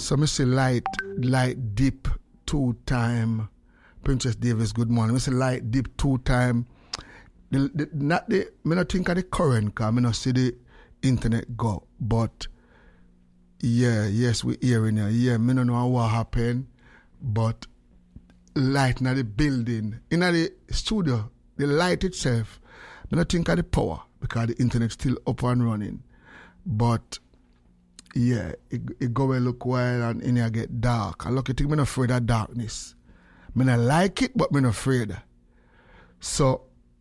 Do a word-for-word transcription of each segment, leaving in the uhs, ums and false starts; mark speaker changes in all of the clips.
Speaker 1: So me say light, light dip two time. Princess Davis, good morning. Me say light dip two time. The, the, not the, me not think of the current, cause me not see the internet go. But yeah, yes, we hearing it. Yeah, me don't know what happened, but light in the building, in the studio, the light itself, me not think of the power because the internet still up and running. But yeah, it, it go and look while and in here get dark. I look at it, I'm not afraid of darkness. I not like it, but I'm not afraid. So,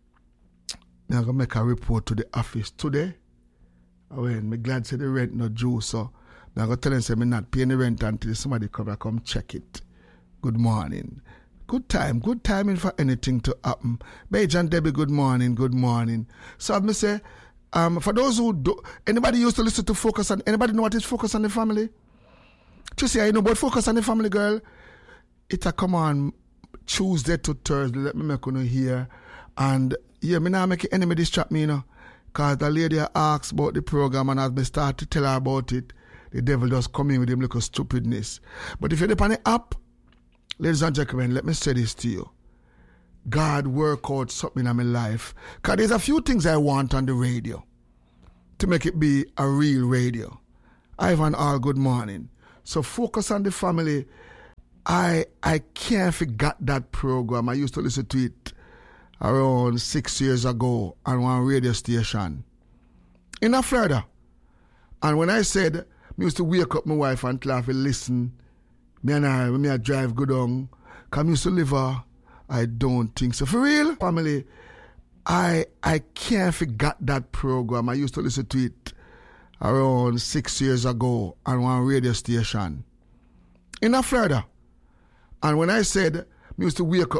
Speaker 1: I'm going to make a report to the office today. When I'm glad to say the rent not due, so I'm going to tell them say I'm not paying the rent until somebody come and come check it. Good morning. Good time, good timing for anything to happen. Beige and Debbie, good morning, good morning. So I'm say, um, for those who do, anybody used to listen to Focus on, anybody know what is Focus on the Family? Just say, you know about Focus on the Family, girl? It a come on Tuesday to Thursday, let me make you hear. And yeah, me now make enemy distract me, you know. Because the lady asks about the program and as me start to tell her about it, the devil just come in with him little stupidness. But if you're on the app, ladies and gentlemen, let me say this to you. God work out something in my life. Because there's a few things I want on the radio to make it be a real radio. Ivan All, good morning. So Focus on the Family. I I can't forget that program. I used to listen to it around six years ago on one radio station in a Florida. And when I said, I used to wake up my wife and tell her to listen, me and I, when me I drive go down, because I used to live her, I don't think so. For real, family, I I can't forget that program. I used to listen to it around six years ago on one radio station in a Florida. And when I said, I used to wake up